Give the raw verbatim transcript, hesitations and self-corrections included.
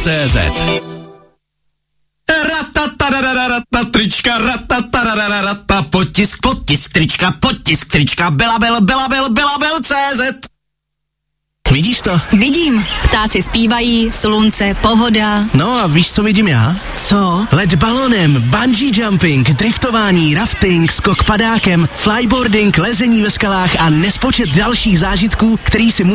cé zet. Ratatarararata, trička, ratatarararata, potisk, potisk, trička, potisk, trička, Belabel, Belabel, Belabel, cé zet. Vidíš to? Vidím. Ptáci zpívají, slunce, pohoda. No a víš, co vidím já? Co? Let balonem, bungee jumping, driftování, rafting, skok padákem, flyboarding, lezení ve skalách a nespočet dalších zážitků, který si můžeš